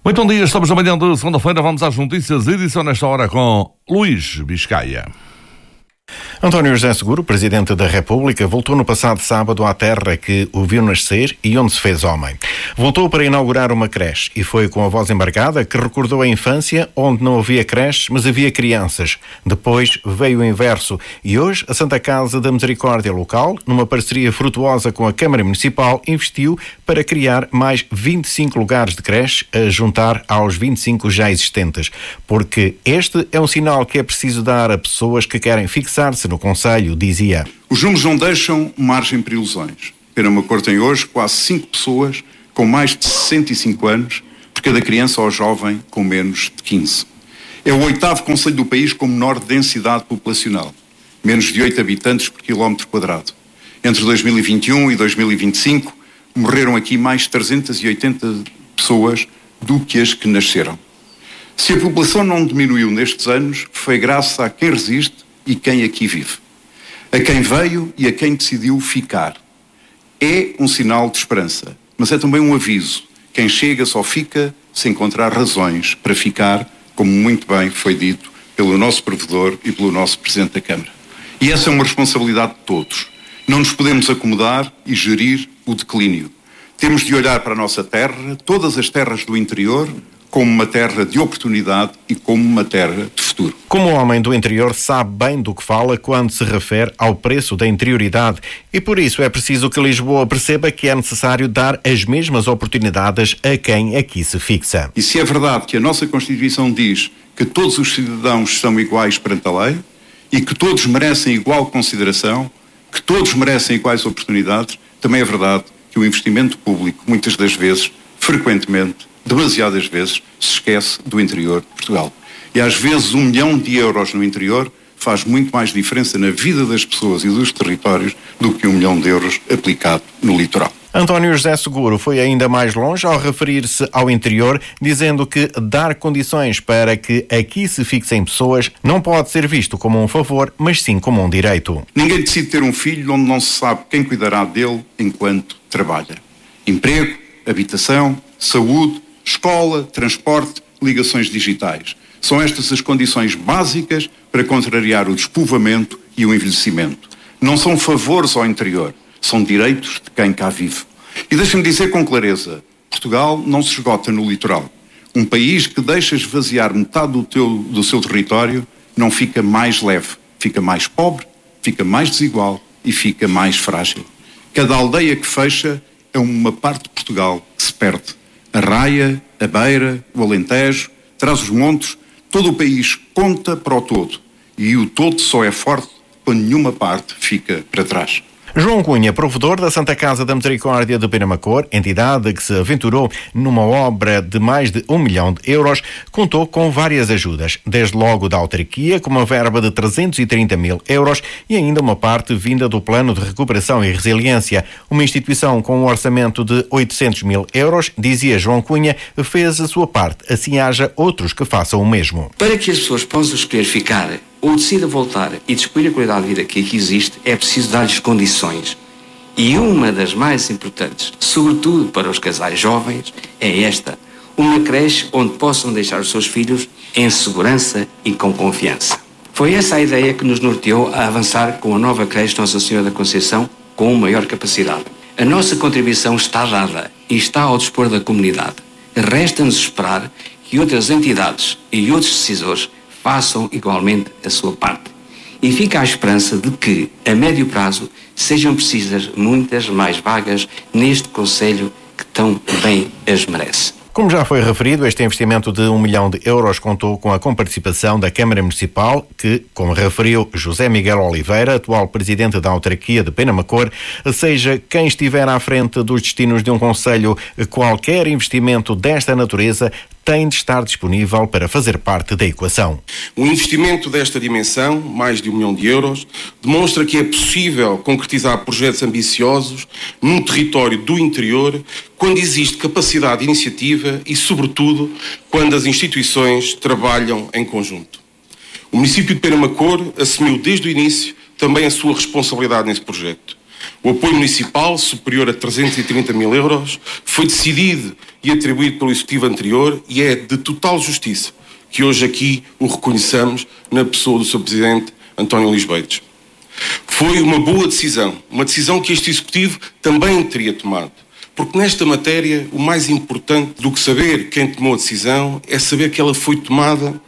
Muito bom dia, estamos na manhã de segunda-feira, vamos às notícias, edição nesta hora com Luís Biscaia. António José Seguro, Presidente da República, voltou no passado sábado à terra que o viu nascer e onde se fez homem. Voltou para inaugurar uma creche e foi com a voz embargada que recordou a infância onde não havia creches, mas havia crianças. Depois veio o inverso e hoje a Santa Casa da Misericórdia local, numa parceria frutuosa com a Câmara Municipal, investiu para criar mais 25 lugares de creche a juntar aos 25 já existentes. Porque este é um sinal que é preciso dar a pessoas que querem fixar-se no concelho, dizia. Os números não deixam margem para ilusões. Penamacor tem hoje quase 5 pessoas com mais de 65 anos por cada criança ou jovem com menos de 15. É o 8º concelho do país com menor densidade populacional, menos de 8 habitantes por quilómetro quadrado. Entre 2021 e 2025 morreram aqui mais de 380 pessoas do que as que nasceram. Se a população não diminuiu nestes anos, foi graças a quem resiste e quem aqui vive, a quem veio e a quem decidiu ficar. É um sinal de esperança, mas é também um aviso. Quem chega só fica se encontrar razões para ficar, como muito bem foi dito pelo nosso provedor e pelo nosso Presidente da Câmara. E essa é uma responsabilidade de todos. Não nos podemos acomodar e gerir o declínio. Temos de olhar para a nossa terra, todas as terras do interior, como uma terra de oportunidade e como uma terra de futuro. Como homem do interior sabe bem do que fala quando se refere ao preço da interioridade e por isso é preciso que Lisboa perceba que é necessário dar as mesmas oportunidades a quem aqui se fixa. E se é verdade que a nossa Constituição diz que todos os cidadãos são iguais perante a lei e que todos merecem igual consideração, que todos merecem iguais oportunidades, também é verdade que o investimento público, muitas das vezes, frequentemente, demasiadas vezes, se esquece do interior de Portugal. E às vezes 1 milhão de euros no interior faz muito mais diferença na vida das pessoas e dos territórios do que 1 milhão de euros aplicado no litoral. António José Seguro foi ainda mais longe ao referir-se ao interior, dizendo que dar condições para que aqui se fixem pessoas não pode ser visto como um favor, mas sim como um direito. Ninguém decide ter um filho onde não se sabe quem cuidará dele enquanto trabalha. Emprego, habitação, saúde, escola, transporte, ligações digitais. São estas as condições básicas para contrariar o despovoamento e o envelhecimento. Não são favores ao interior, são direitos de quem cá vive. E deixa-me dizer com clareza, Portugal não se esgota no litoral. Um país que deixa esvaziar metade do seu território não fica mais leve, fica mais pobre, fica mais desigual e fica mais frágil. Cada aldeia que fecha é uma parte de Portugal que se perde. A Raia, a Beira, o Alentejo, Trás-os-Montes, todo o país conta para o todo. E o todo só é forte quando nenhuma parte fica para trás. João Cunha, provedor da Santa Casa da Misericórdia de Penamacor, entidade que se aventurou numa obra de mais de 1 milhão de euros, contou com várias ajudas, desde logo da autarquia, com uma verba de 330 mil euros e ainda uma parte vinda do Plano de Recuperação e Resiliência. Uma instituição com um orçamento de 800 mil euros, dizia João Cunha, fez a sua parte, assim haja outros que façam o mesmo. Para que as pessoas possam escolher ficar ou decida voltar e descobrir a qualidade de vida que aqui existe, é preciso dar-lhes condições. E uma das mais importantes, sobretudo para os casais jovens, é esta: uma creche onde possam deixar os seus filhos em segurança e com confiança. Foi essa a ideia que nos norteou a avançar com a nova creche Nossa Senhora da Conceição com maior capacidade. A nossa contribuição está dada e está ao dispor da comunidade. Resta-nos esperar que outras entidades e outros decisores façam igualmente a sua parte. E fica a esperança de que, a médio prazo, sejam precisas muitas mais vagas neste concelho que tão bem as merece. Como já foi referido, este investimento de 1 milhão de euros contou com a comparticipação da Câmara Municipal, que, como referiu José Miguel Oliveira, atual presidente da autarquia de Penamacor, seja quem estiver à frente dos destinos de um concelho, qualquer investimento desta natureza tem de estar disponível para fazer parte da equação. Um investimento desta dimensão, mais de 1 milhão de euros, demonstra que é possível concretizar projetos ambiciosos num território do interior quando existe capacidade de iniciativa e, sobretudo, quando as instituições trabalham em conjunto. O município de Penamacor assumiu desde o início também a sua responsabilidade nesse projeto. O apoio municipal, superior a 330 mil euros, foi decidido e atribuído pelo Executivo anterior e é de total justiça que hoje aqui o reconheçamos na pessoa do Sr. Presidente António Luís Beites. Foi uma boa decisão, uma decisão que este Executivo também teria tomado. Porque nesta matéria, o mais importante do que saber quem tomou a decisão é saber que ela foi tomada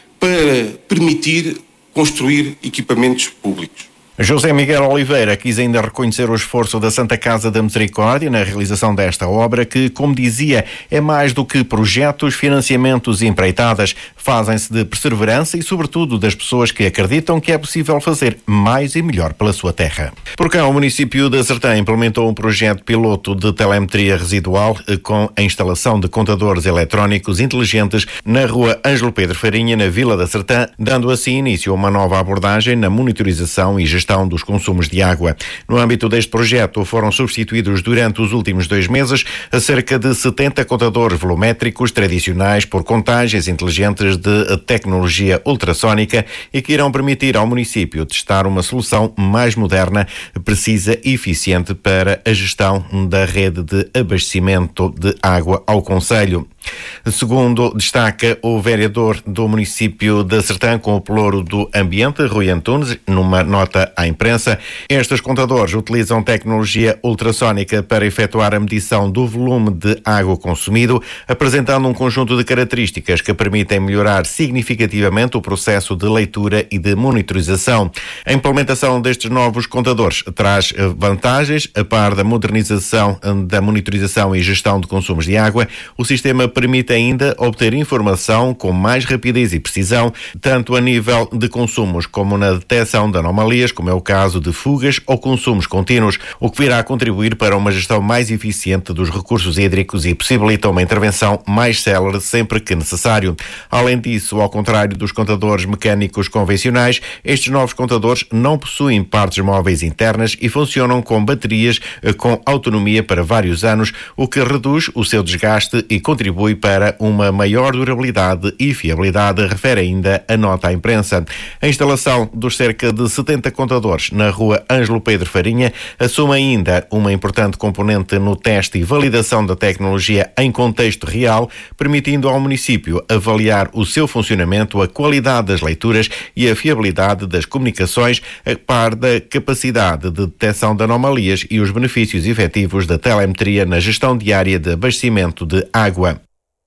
para permitir construir equipamentos públicos. José Miguel Oliveira quis ainda reconhecer o esforço da Santa Casa da Misericórdia na realização desta obra que, como dizia, é mais do que projetos, financiamentos e empreitadas. Fazem-se de perseverança e, sobretudo, das pessoas que acreditam que é possível fazer mais e melhor pela sua terra. Por cá, o município de Sertã implementou um projeto piloto de telemetria residual com a instalação de contadores eletrónicos inteligentes na rua Ângelo Pedro Farinha, na Vila da Sertã, dando assim início a uma nova abordagem na monitorização e gestão dos consumos de água. No âmbito deste projeto foram substituídos durante os últimos 2 meses a cerca de 70 contadores volumétricos tradicionais por contagens inteligentes de tecnologia ultrassónica e que irão permitir ao município testar uma solução mais moderna, precisa e eficiente para a gestão da rede de abastecimento de água ao concelho. Segundo destaca o vereador do município de Sertã com o pelouro do ambiente, Rui Antunes, numa nota à imprensa, estes contadores utilizam tecnologia ultrassónica para efetuar a medição do volume de água consumido, apresentando um conjunto de características que permitem melhorar significativamente o processo de leitura e de monitorização. A implementação destes novos contadores traz vantagens. A par da modernização da monitorização e gestão de consumos de água, o sistema permite ainda obter informação com mais rapidez e precisão, tanto a nível de consumos como na detecção de anomalias, como é o caso de fugas ou consumos contínuos, o que virá a contribuir para uma gestão mais eficiente dos recursos hídricos e possibilita uma intervenção mais célere sempre que necessário. Além disso, ao contrário dos contadores mecânicos convencionais, estes novos contadores não possuem partes móveis internas e funcionam com baterias com autonomia para vários anos, o que reduz o seu desgaste e contribui para uma maior durabilidade e fiabilidade, refere ainda a nota à imprensa. A instalação dos cerca de 70 contadores na rua Ângelo Pedro Farinha assume ainda uma importante componente no teste e validação da tecnologia em contexto real, permitindo ao município avaliar o seu funcionamento, a qualidade das leituras e a fiabilidade das comunicações, a par da capacidade de detecção de anomalias e os benefícios efetivos da telemetria na gestão diária de abastecimento de água.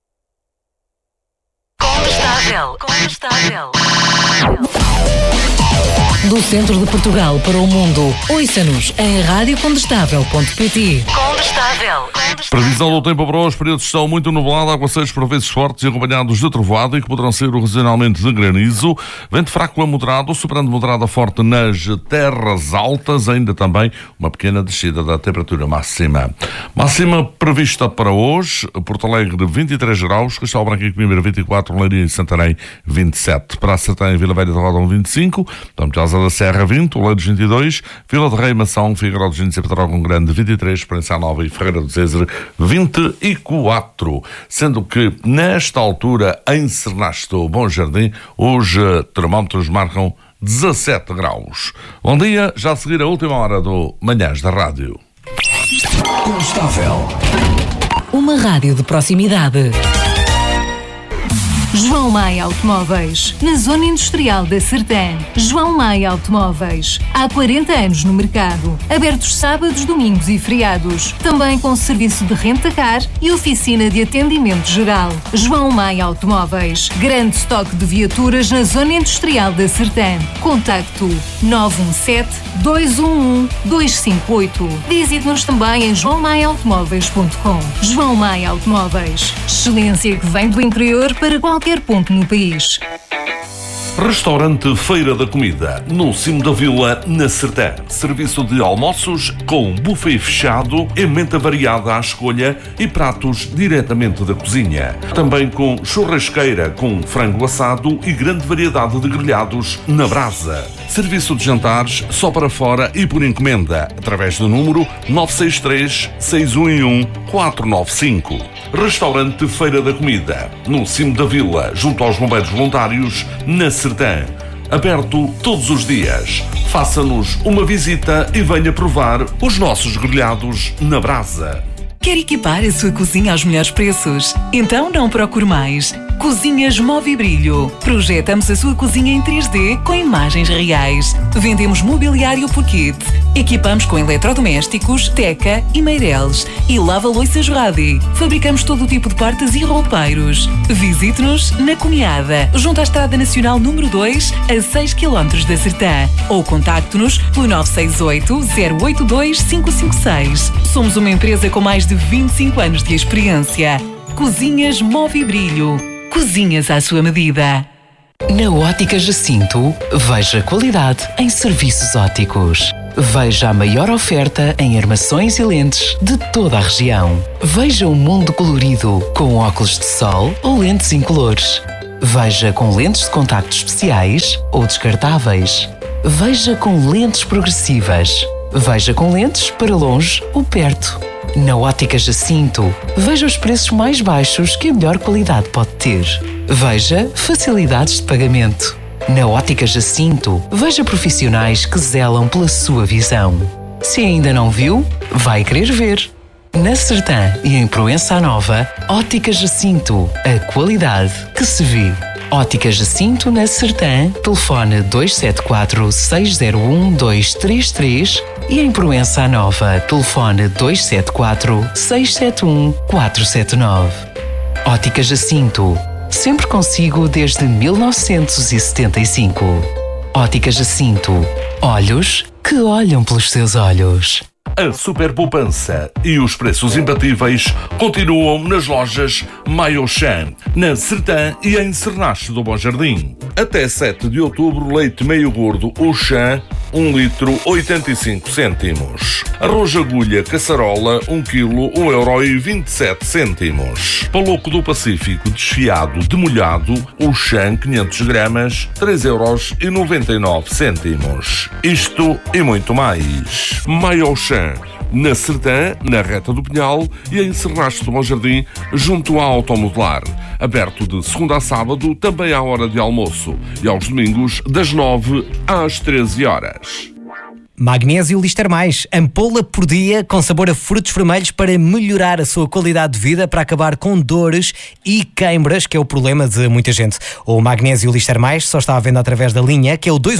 Condestável. Do centro de Portugal para o mundo, ouça-nos em radiocondestável.pt. Condestável. Previsão do tempo para hoje, períodos estão muito nublado, aguaceiros por vezes fortes e acompanhados de trovoada e que poderão ser ocasionalmente de granizo, vento fraco a moderado, superando moderado a forte nas terras altas, ainda também uma pequena descida da temperatura máxima. Máxima prevista para hoje, Porto Alegre 23 graus, Castelo Branco e Coimbra 24, Leiria e Santarém 27, para Sertã e Vila Velha de Rodão 25, Casa da Serra 20, Oleiros 22, Vila de Rei, Mação, Figueiró de Gênesis, Pedrógão Grande 23, Esperança Nova e Ferreira do César 24, sendo que nesta altura em Sernasto, Bom Jardim, os termómetros marcam 17 graus. Bom dia, já a seguir a última hora do Manhãs da Rádio. Condestável. Uma rádio de proximidade. João Maia Automóveis, na Zona Industrial da Sertã. João Maia Automóveis, há 40 anos no mercado, abertos sábados, domingos e feriados, também com serviço de renta-car e oficina de atendimento geral. João Maia Automóveis, grande estoque de viaturas na Zona Industrial da Sertã. Contacto 917-211-258. Visite-nos também em joaomaiaautomóveis.com. João Maia Automóveis, excelência que vem do interior para qualquer ponto no país. Restaurante Feira da Comida, no cimo da vila, na Sertã. Serviço de almoços com buffet fechado, emenda variada à escolha e pratos diretamente da cozinha. Também com churrasqueira com frango assado e grande variedade de grelhados na brasa. Serviço de jantares só para fora e por encomenda, através do número 963-611-495. Restaurante Feira da Comida, no cimo da vila, junto aos bombeiros voluntários, na Sertã. aberto todos os dias. Faça-nos uma visita e venha provar os nossos grelhados na brasa. Quer equipar a sua cozinha aos melhores preços? Então não procure mais. Cozinhas Move e Brilho. Projetamos a sua cozinha em 3D com imagens reais. Vendemos mobiliário por kit. Equipamos com eletrodomésticos, Teca e Meireles. E lava-loiças Radi. Fabricamos todo o tipo de portas e roupeiros. Visite-nos na Cunhada, junto à Estrada Nacional número 2, a 6 km da Sertã. Ou contacte-nos pelo 968-082-556. Somos uma empresa com mais de 25 anos de experiência. Cozinhas Move e Brilho. Cozinhas à sua medida. Na Ótica Jacinto, veja qualidade em serviços ópticos. Veja a maior oferta em armações e lentes de toda a região. Veja um mundo colorido com óculos de sol ou lentes incolores. Veja com lentes de contacto especiais ou descartáveis. Veja com lentes progressivas. Veja com lentes para longe ou perto. Na Ótica Jacinto, veja os preços mais baixos que a melhor qualidade pode ter. Veja facilidades de pagamento. Na Ótica Jacinto, veja profissionais que zelam pela sua visão. Se ainda não viu, vai querer ver. Na Sertã e em Proença Nova, Ótica Jacinto, a qualidade que se vê. Ótica Jacinto na Sertã, telefone 274-601-233 e em Proença Nova, telefone 274-671-479. Ótica Jacinto, sempre consigo desde 1975. Ótica Jacinto, olhos que olham pelos seus olhos. A super poupança e os preços imbatíveis continuam nas lojas Maiochan, na Sertã e em Cernache do Bom Jardim. Até 7 de outubro, leite meio gordo Auchan, 1 litro 85 cêntimos. Arroz agulha caçarola, 1 kg, 1,27€. Paloco do Pacífico desfiado demolhado, Auchan 500 gramas, 3,99€. Isto e muito mais. Maiochan, na Sertã, na Reta do Pinhal e em Cernache do Bom Jardim, junto à Automodelar. Aberto de segunda a sábado, também à hora de almoço. E aos domingos, das 9 às 13 horas. Magnésio Lister Mais, ampola por dia com sabor a frutos vermelhos para melhorar a sua qualidade de vida, para acabar com dores e queimbras, que é o problema de muita gente. O Magnésio Lister Mais só está à venda através da linha, que é o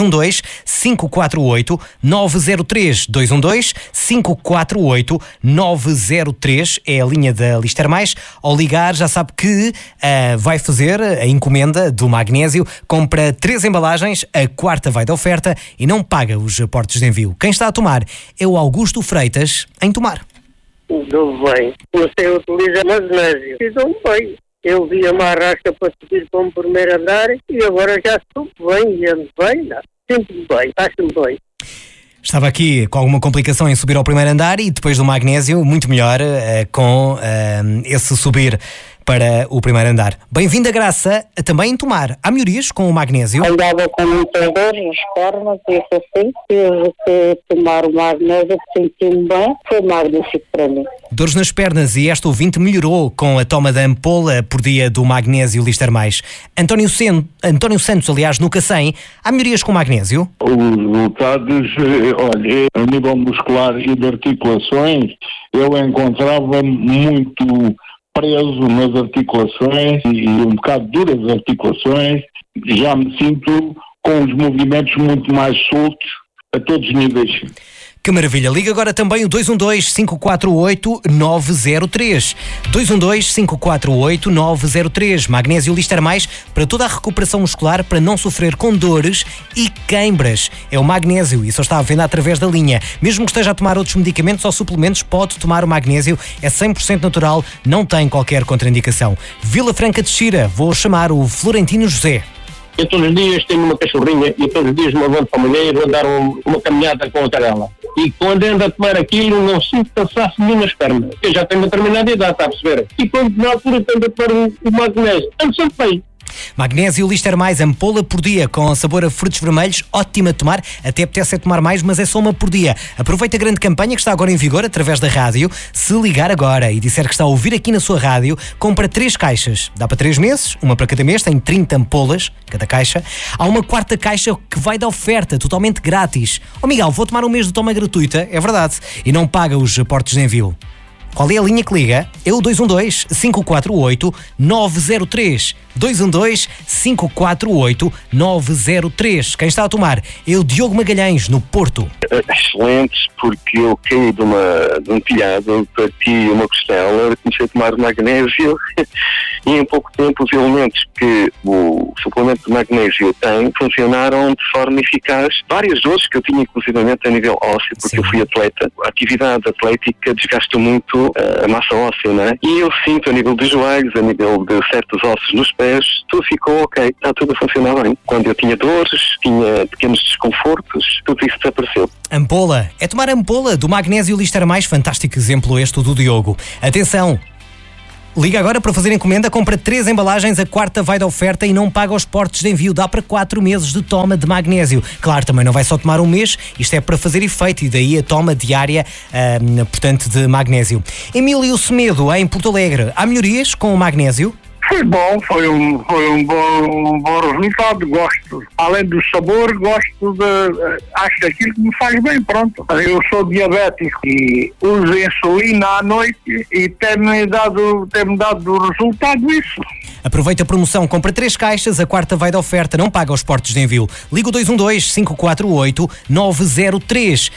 212-548-903. 212-548-903 é a linha da Lister Mais. Ao ligar já sabe que vai fazer a encomenda do magnésio, compra 3 embalagens, a 4ª vai de oferta e não paga os portos de envio. Quem está a tomar é o Augusto Freitas, em Tomar. Tudo bem. Você utiliza magnésio. Fiz-me bem. Eu vi uma arrasca para subir para um primeiro andar e agora já estou bem. E ando bem, sempre bem. Acho-me bem. Estava aqui com alguma complicação em subir ao primeiro andar e depois do magnésio, muito melhor com esse subir para o primeiro andar. Bem-vinda, Graça, também em Tomar. Há melhorias com o magnésio? Andava com muitas dores nas pernas e isso assim. Tive que tomar o magnésio, senti-me bem. Foi magnífico para mim. Dores nas pernas, e esta ouvinte melhorou com a toma da ampola por dia do Magnésio Lister Mais. António Santos, aliás, no Cacém, há melhorias com o magnésio? Os resultados, olha, a nível muscular e de articulações, eu encontrava-me muito preso nas articulações e um bocado duras as articulações. Já me sinto com os movimentos muito mais soltos a todos os níveis. Que maravilha. Liga agora também o 212-548-903. 212-548-903. Magnésio Lister Mais para toda a recuperação muscular, para não sofrer com dores e queimbras. É o magnésio e só está à venda através da linha. Mesmo que esteja a tomar outros medicamentos ou suplementos, pode tomar o magnésio. É 100% natural, não tem qualquer contraindicação. Vila Franca de Xira. Vou chamar o Florentino José. Eu todos os dias tenho uma cachorrinha e todos os dias me levanto para amanhã e vou dar uma caminhada com a cadela. E quando ando a tomar aquilo, não sinto cansaço nenhum nas pernas. Eu já tenho uma determinada idade, está a perceber? E quando na altura tento a tomar o magnésio, ando sempre bem. Magnésio Lister Mais, ampola por dia, com sabor a frutos vermelhos, ótima a tomar, até apetece tomar mais, mas é só uma por dia. Aproveita a grande campanha que está agora em vigor através da rádio. Se ligar agora e disser que está a ouvir aqui na sua rádio, compra 3 caixas. Dá para 3 meses, uma para cada mês, tem 30 ampolas, cada caixa. Há uma 4ª caixa que vai de oferta, totalmente grátis. Miguel, vou tomar um mês de toma gratuita, é verdade, e não paga os aportes de envio. Qual é a linha que liga? É o 212-548-903. 212-548-903. Quem está a tomar é o Diogo Magalhães, no Porto. Excelentes, porque eu caí de um telhado, parti uma costela, comecei a tomar magnésio e em pouco tempo os elementos que o suplemento de magnésio tem funcionaram de forma eficaz. Várias dores que eu tinha, inclusivamente, a nível ósseo, porque eu fui atleta. A atividade atlética desgasta muito a massa óssea, não é? E eu sinto, a nível dos joelhos, a nível de certos ossos nos pés, tudo ficou ok, está tudo a funcionar bem. Quando eu tinha dores, tinha pequenos desconfortos, tudo isso desapareceu. Ampola. É tomar ampola do Magnésio Lister Mais. Fantástico exemplo este do Diogo. Atenção! Liga agora para fazer encomenda, compra 3 embalagens, a 4ª vai de oferta e não paga os portos de envio. Dá para 4 meses de toma de magnésio. Claro, também não vai só tomar um mês, isto é para fazer efeito e daí a toma diária, portanto, de magnésio. Emílio Semedo, em Porto Alegre, há melhorias com o magnésio? Foi bom, foi um bom resultado, gosto. Além do sabor, gosto acho daquilo que me faz bem, pronto. Eu sou diabético e uso insulina à noite e tem-me dado resultado isso. Aproveita a promoção, compra 3 caixas, a 4ª vai de oferta, não paga os portos de envio. Liga o 212-548-903.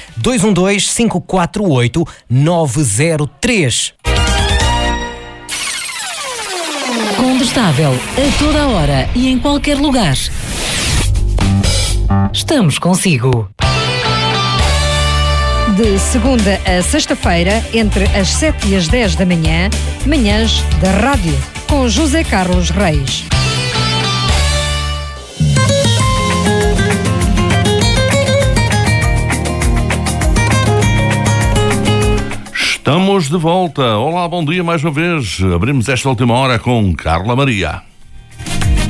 212-548-903. Combustável a toda a hora e em qualquer lugar. Estamos consigo. De segunda a sexta-feira, entre as 7 e as 10 da manhã, manhãs da rádio, com José Carlos Reis. Estamos de volta. Olá, bom dia mais uma vez. Abrimos esta última hora com Carla Maria.